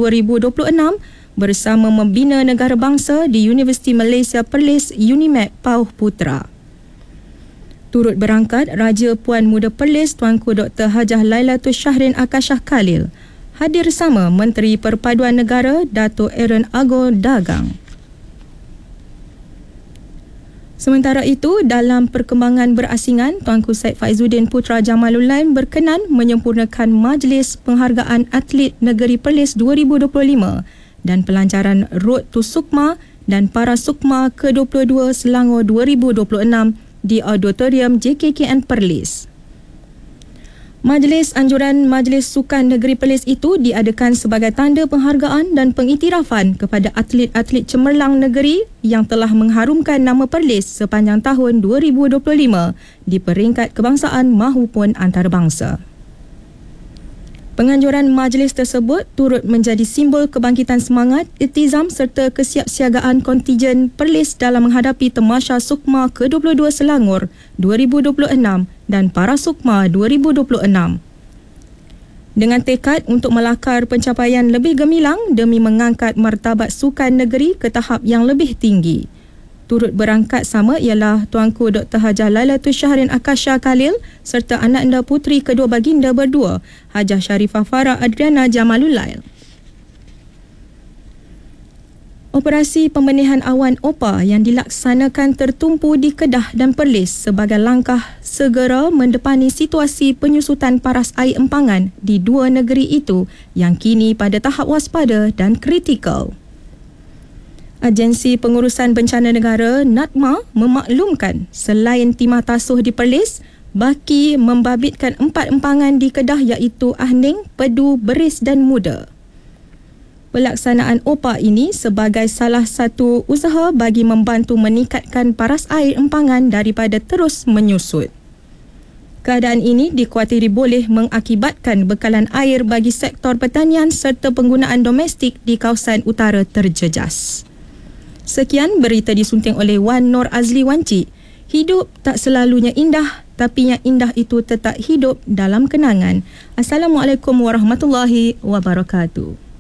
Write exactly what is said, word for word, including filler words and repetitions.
dua ribu dua puluh enam bersama membina negara bangsa di Universiti Malaysia Perlis UNIMAP Pauh Putra. Turut berangkat Raja Puan Muda Perlis Tuanku Doktor Hajah Lailatul Syahrin Akashah Khalil. Hadir sama Menteri Perpaduan Negara Dato' Aaron Agor Dagang. Sementara itu, dalam perkembangan berasingan, Tuanku Syed Faizuddin Putra Jamalullain berkenan menyempurnakan Majlis Penghargaan Atlet Negeri Perlis dua ribu dua puluh lima dan pelancaran Road to Sukma dan Para Sukma ke dua puluh dua Selangor dua ribu dua puluh enam di Auditorium J K K N Perlis. Majlis Anjuran Majlis Sukan Negeri Perlis itu diadakan sebagai tanda penghargaan dan pengiktirafan kepada atlet-atlet cemerlang negeri yang telah mengharumkan nama Perlis sepanjang tahun dua ribu dua puluh lima di peringkat kebangsaan mahupun antarabangsa. Penganjuran majlis tersebut turut menjadi simbol kebangkitan semangat, iltizam serta kesiapsiagaan kontijen Perlis dalam menghadapi Tamasya Sukma ke dua puluh dua Selangor dua ribu dua puluh enam dan Para Sukma dua ribu dua puluh enam. Dengan tekad untuk melakar pencapaian lebih gemilang demi mengangkat martabat sukan negeri ke tahap yang lebih tinggi. Turut berangkat sama ialah Tuanku Doktor Hajah Lailatul Syahrin Akashah Khalil serta anak anda puteri kedua baginda berdua, Hajah Sharifah Farah Adriana Jamalullail. Operasi pembenihan awan O P A yang dilaksanakan tertumpu di Kedah dan Perlis sebagai langkah segera mendepani situasi penyusutan paras air empangan di dua negeri itu yang kini pada tahap waspada dan kritikal. Agensi Pengurusan Bencana Negara NADMA memaklumkan selain timah tasuh di Perlis, baki membabitkan empat empangan di Kedah iaitu Ahning, Pedu, Beris dan Muda. Pelaksanaan O P A ini sebagai salah satu usaha bagi membantu meningkatkan paras air empangan daripada terus menyusut. Keadaan ini dikuatiri boleh mengakibatkan bekalan air bagi sektor pertanian serta penggunaan domestik di kawasan utara terjejas. Sekian berita disunting oleh Wan Nur Azli Wanci. Hidup tak selalunya indah, tapi yang indah itu tetap hidup dalam kenangan. Assalamualaikum warahmatullahi wabarakatuh.